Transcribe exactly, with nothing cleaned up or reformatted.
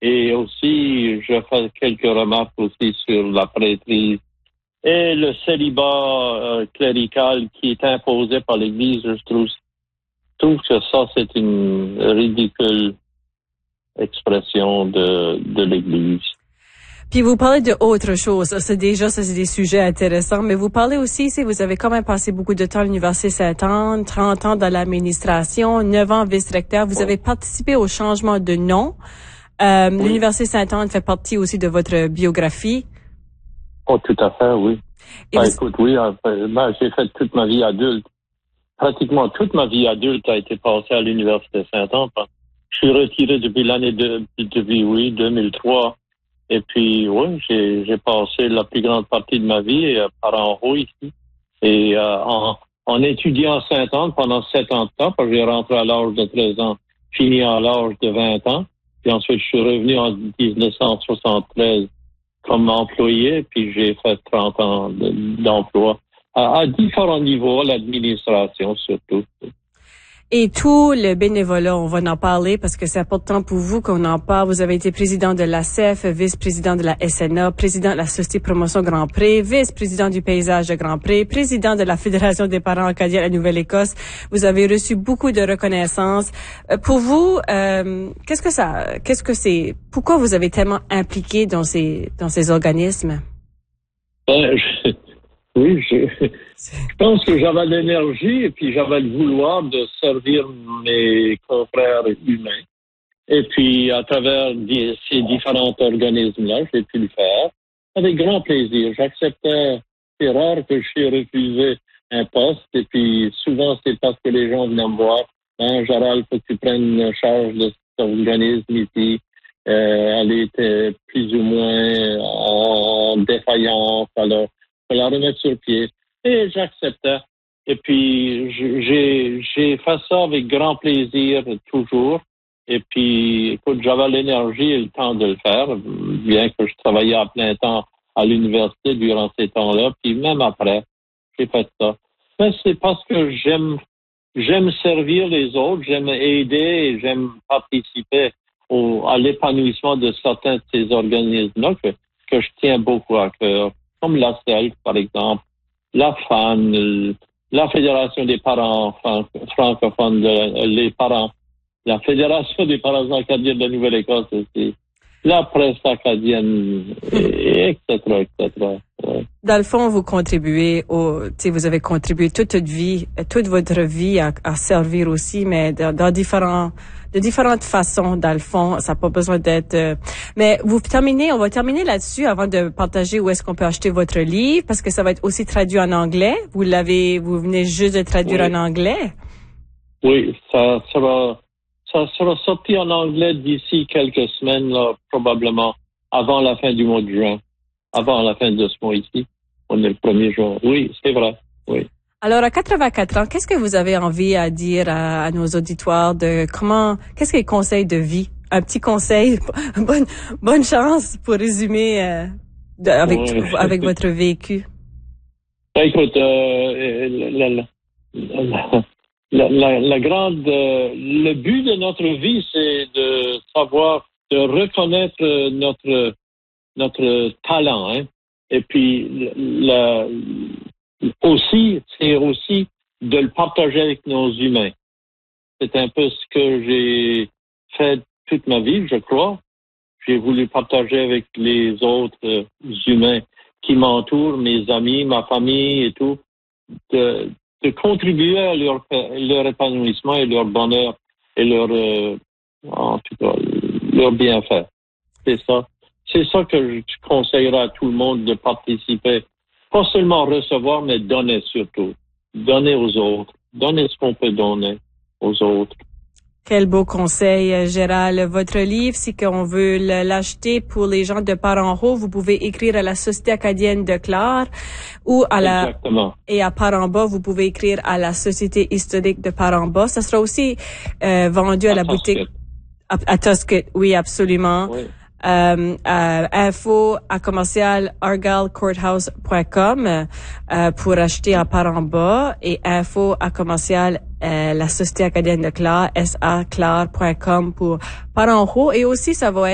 Et aussi, je fais quelques remarques aussi sur la prêtrise et le célibat euh, clérical qui est imposé par l'Église. Je trouve, je trouve que ça, c'est une ridicule expression de, de l'Église. Puis vous parlez de autre chose. C'est déjà, ça c'est des sujets intéressants, mais vous parlez aussi, si vous avez quand même passé beaucoup de temps à l'Université Sainte-Anne, trente ans dans l'administration, neuf ans vice-recteur. Vous oui. avez participé au changement de nom. Euh, oui. L'Université Sainte-Anne fait partie aussi de votre biographie. Oh, tout à fait, oui. Ben, vous... Écoute, oui, ben, j'ai fait toute ma vie adulte. Pratiquement toute ma vie adulte a été passée à l'Université Sainte-Anne. Je suis retiré depuis l'année de, depuis, oui, deux mille trois. Et puis, oui, j'ai, j'ai passé la plus grande partie de ma vie euh, par en haut ici. Et euh, en, en étudiant à Sainte-Anne pendant sept ans de temps, parce que j'ai rentré à l'âge de treize ans, fini à l'âge de vingt ans. Puis ensuite, je suis revenu en dix-neuf cent soixante-treize comme employé, puis j'ai fait trente ans de, d'emploi à, à différents niveaux, à l'administration surtout. Et tout le bénévolat, on va en parler parce que c'est important pour vous qu'on en parle. Vous avez été président de l'A C F, vice-président de la S N A, président de la Société Promotion Grand Pré, vice-président du paysage de Grand Pré, président de la Fédération des parents acadiens de la Nouvelle-Écosse. Vous avez reçu beaucoup de reconnaissance. Euh, pour vous, euh, qu'est-ce que ça, qu'est-ce que c'est, pourquoi vous avez tellement impliqué dans ces, dans ces organismes? Ben, je... Oui, je, je pense que j'avais l'énergie et puis j'avais le vouloir de servir mes confrères humains. Et puis, à travers ces différents organismes-là, j'ai pu le faire avec grand plaisir. J'acceptais, c'est rare que je suis refusé un poste et puis souvent c'est parce que les gens venaient me voir. Hein, Gérald, faut que tu prennes une charge de cet organisme ici. Euh, elle était plus ou moins en défaillance, alors faut la remettre sur pied. Et j'acceptais. Et puis, j'ai, j'ai fait ça avec grand plaisir, toujours. Et puis, écoute, j'avais l'énergie et le temps de le faire, bien que je travaillais à plein temps à l'université durant ces temps-là. Puis même après, j'ai fait ça. Mais c'est parce que j'aime, j'aime servir les autres, j'aime aider et j'aime participer au, à l'épanouissement de certains de ces organismes-là que, que je tiens beaucoup à cœur. Comme la C E L, par exemple, la F A N, la Fédération des parents francophones, les parents, la Fédération des parents acadiens de la Nouvelle-Écosse aussi, la presse acadienne, et cetera, et cetera. Ouais. Dans le fond, vous contribuez au, tu sais, vous avez contribué toute votre vie, toute votre vie à, à servir aussi, mais dans, dans différents, de différentes façons, dans le fond. Ça n'a pas besoin d'être, euh, mais vous terminez, on va terminer là-dessus avant de partager où est-ce qu'on peut acheter votre livre, parce que ça va être aussi traduit en anglais. Vous l'avez, vous venez juste de traduire oui. en anglais. Oui, ça sera, ça sera sorti en anglais d'ici quelques semaines, là, probablement avant la fin du mois de juin. Avant la fin de ce mois ici. On est le premier jour. Oui, c'est vrai. Oui. Alors, à quatre-vingt-quatre ans, qu'est-ce que vous avez envie à dire à, à nos auditoires de comment, qu'est-ce que les conseils de vie? Un petit conseil, bonne, bonne chance pour résumer euh, de, avec, oui. avec votre vécu. Écoute, euh, la, la, la, la, la, la grande, euh, le but de notre vie, c'est de savoir, de reconnaître notre notre talent, hein. Et puis la, aussi, c'est aussi de le partager avec nos humains. C'est un peu ce que j'ai fait toute ma vie, je crois. J'ai voulu partager avec les autres euh, humains qui m'entourent, mes amis, ma famille et tout, de, de contribuer à leur, leur épanouissement et leur bonheur et leur, euh, en tout cas, leur bienfait. C'est ça. C'est ça que je conseillerais à tout le monde de participer. Pas seulement recevoir, mais donner surtout. Donner aux autres. Donner ce qu'on peut donner aux autres. Quel beau conseil, Gérald. Votre livre, si on veut l'acheter pour les gens de Par-en-Haut, vous pouvez écrire à la Société acadienne de Clare ou à la... Exactement. Et à Par-en-Bas, vous pouvez écrire à la Société historique de Par-en-Bas. Ça sera aussi euh, vendu à, à la Tosquette. boutique... À, à Tosquette, oui, absolument. Oui. Euh, euh, info à commercial argyle courthouse point com euh, pour acheter à Par-en-Bas et info à commercial euh, la Société acadienne de Clare, s a clare point com pour Par-en-Haut et aussi ça va être